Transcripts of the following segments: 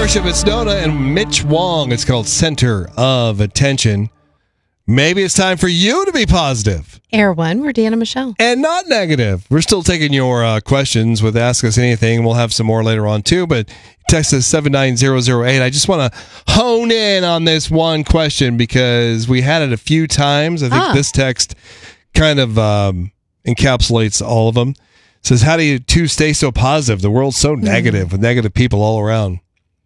Worship, it's Nona and Mitch Wong. It's called Center of Attention. Maybe it's time for you to be positive. Air One, we're Dan and Michelle. And not negative. We're still taking your questions with Ask Us Anything. We'll have some more later on, too. But text us 79008. I just want to hone in on this one question because we had it a few times. I think this text kind of encapsulates all of them. It says, how do you two stay so positive? The world's so negative with negative people all around.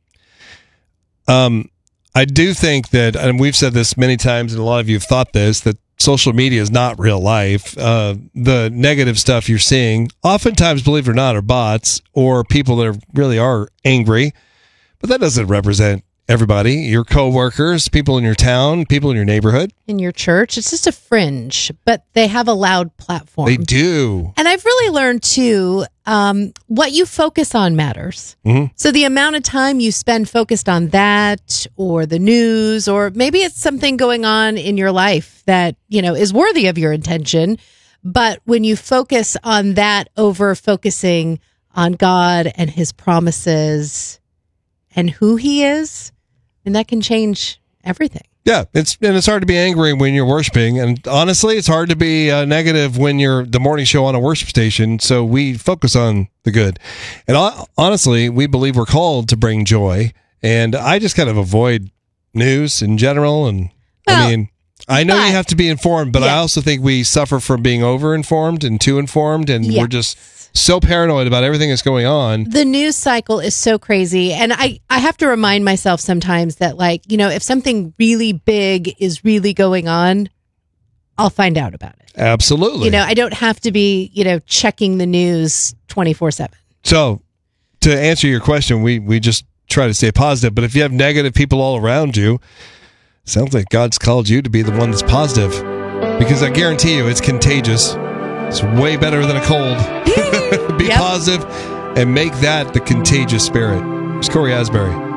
I do think that, and we've said this many times, and a lot of you have thought this, that social media is not real life. The negative stuff you're seeing, oftentimes, believe it or not, are bots or people that really are angry. But that doesn't represent everybody. Your coworkers, people in your town, people in your neighborhood. In your church. It's just a fringe, but they have a loud platform. They do. And I've really learned, too, what you focus on matters. Mm-hmm. So the amount of time you spend focused on that or the news, or maybe it's something going on in your life that, you know, is worthy of your attention. But when you focus on that over focusing on God and his promises and who he is, and that can change everything. Yeah, it's hard to be angry when you're worshiping, and honestly, it's hard to be negative when you're the morning show on a worship station. So we focus on the good, and honestly, we believe we're called to bring joy. And I just kind of avoid news in general, and I mean, I know you have to be informed, but I also think we suffer from being over-informed and too informed, and we're just so paranoid about everything that's going on. The news cycle is so crazy. And I have to remind myself sometimes that, like, you know, if something really big is really going on, I'll find out about it. Absolutely. You know, I don't have to be, you know, checking the news 24/7. So to answer your question, we just try to stay positive. But if you have negative people all around you, sounds like God's called you to be the one that's positive. Because I guarantee you it's contagious. It's way better than a cold. Be positive and make that the contagious spirit. It's Corey Asbury.